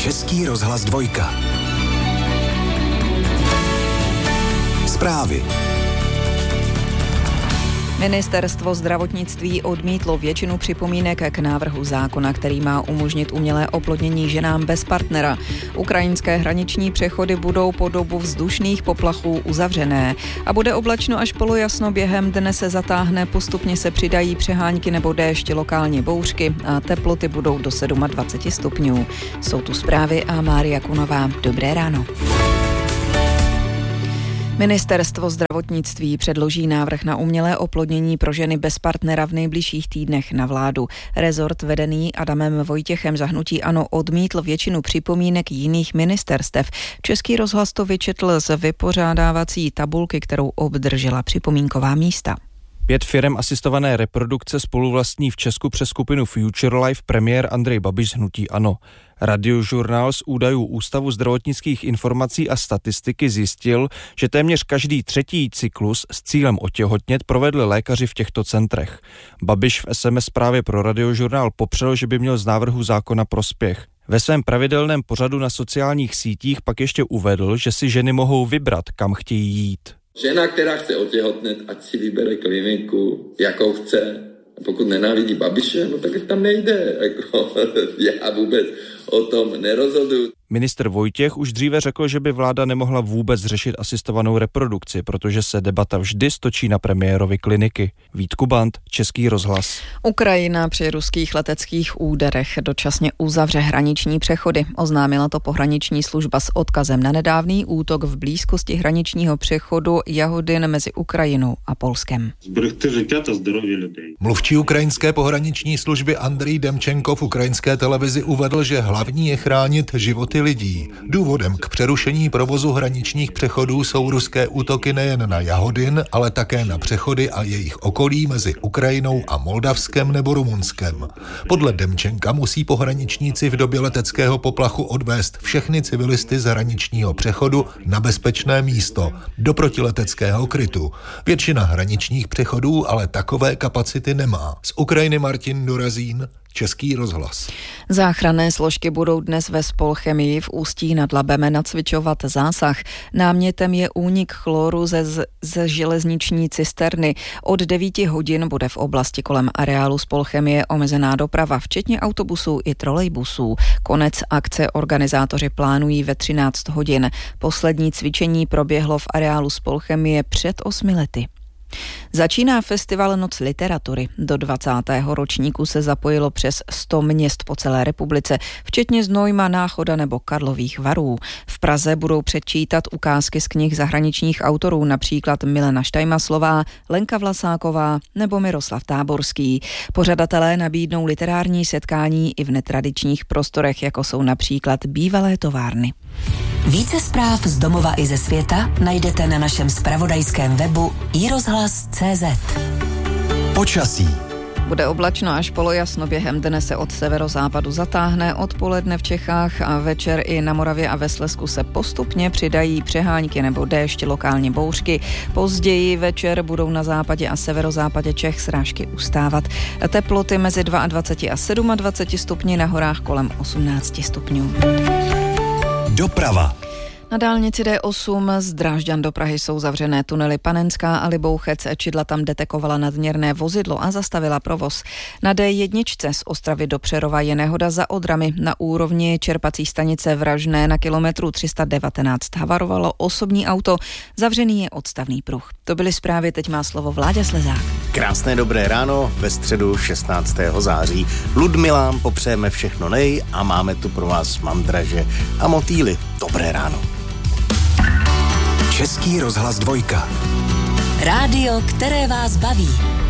Český rozhlas 2. Zprávy. Ministerstvo zdravotnictví odmítlo většinu připomínek k návrhu zákona, který má umožnit umělé oplodnění ženám bez partnera. Ukrajinské hraniční přechody budou po dobu vzdušných poplachů uzavřené a bude oblačno až polojasno, během dne se zatáhne, postupně se přidají přehánky nebo déšť, lokálně bouřky a teploty budou do 27 stupňů. Jsou tu zprávy a Mária Kunová. Dobré ráno. Ministerstvo zdravotnictví předloží návrh na umělé oplodnění pro ženy bez partnera v nejbližších týdnech na vládu. Rezort vedený Adamem Vojtěchem za hnutí ANO odmítl většinu připomínek jiných ministerstev. Český rozhlas to vyčetl z vypořádávací tabulky, kterou obdržela připomínková místa. 5 firem asistované reprodukce spoluvlastní v Česku přes skupinu Future Life premiér Andrej Babiš z hnutí ANO. Radiožurnál z údajů Ústavu zdravotnických informací a statistiky zjistil, že téměř každý třetí cyklus s cílem otěhotnět provedli lékaři v těchto centrech. Babiš v SMS zprávě pro Radiožurnál popřel, že by měl z návrhu zákona prospěch. Ve svém pravidelném pořadu na sociálních sítích pak ještě uvedl, že si ženy mohou vybrat, kam chtějí jít. Žena, která chce otěhotnět, ať si vybere kliniku, jakou chce. A pokud nenávidí Babiše, no tak tam nejde. Já vůbec o tom nerozhoduju. Ministr Vojtěch už dříve řekl, že by vláda nemohla vůbec řešit asistovanou reprodukci, protože se debata vždy stočí na premiérovy kliniky. Vít Kubant, Český rozhlas. Ukrajina při ruských leteckých úderech dočasně uzavře hraniční přechody. Oznámila to pohraniční služba s odkazem na nedávný útok v blízkosti hraničního přechodu Jahodin mezi Ukrajinou a Polskem. Mluvčí ukrajinské pohraniční služby Andrej Demčenko v ukrajinské televizi uvedl, že hlavní je chránit životy lidí. Důvodem k přerušení provozu hraničních přechodů jsou ruské útoky nejen na Jahodin, ale také na přechody a jejich okolí mezi Ukrajinou a Moldavskem nebo Rumunskem. Podle Demčenka musí pohraničníci v době leteckého poplachu odvést všechny civilisty z hraničního přechodu na bezpečné místo, do protileteckého krytu. Většina hraničních přechodů ale takové kapacity nemá. Z Ukrajiny Martin Dorazín, Český rozhlas. Záchranné složky budou dnes ve Spolchemii v Ústí nad Labem nacvičovat zásah. Námětem je únik chloru ze železniční cisterny. Od 9 hodin bude v oblasti kolem areálu Spolchemie omezená doprava, včetně autobusů i trolejbusů. Konec akce organizátoři plánují ve 13 hodin. Poslední cvičení proběhlo v areálu Spolchemie před 8 lety. Začíná festival Noc literatury. Do 20. ročníku se zapojilo přes 100 měst po celé republice, včetně Znojma, Náchoda nebo Karlových Varů. V Praze budou předčítat ukázky z knih zahraničních autorů, například Milena Štajmaslová, Lenka Vlasáková nebo Miroslav Táborský. Pořadatelé nabídnou literární setkání i v netradičních prostorech, jako jsou například bývalé továrny. Více zpráv z domova i ze světa najdete na našem zpravodajském webu iRozhlas.cz. Počasí. Bude oblačno až polojasno, během dne se od severozápadu zatáhne, odpoledne v Čechách a večer i na Moravě a ve Slezsku se postupně přidají přehánky nebo déšť, lokálně bouřky. Později večer budou na západě a severozápadě Čech srážky ustávat. Teploty mezi 22 a 27 stupni, na horách kolem 18 stupňů. Doprava. Na dálnici D8 z Drážďan do Prahy jsou zavřené tunely Panenská a Libouchec. Čidla tam detekovala nadměrné vozidlo a zastavila provoz. Na D1 z Ostravy do Přerova je nehoda za Odrami. Na úrovni čerpací stanice Vražné na kilometru 319 havarovalo osobní auto. Zavřený je odstavný pruh. To byly zprávy, teď má slovo Vláďa Slezák. Krásné dobré ráno ve středu 16. září. Ludmilám popřejeme všechno nej a máme tu pro vás mandraže a motýly. Dobré ráno. Český rozhlas 2. Rádio, které vás baví.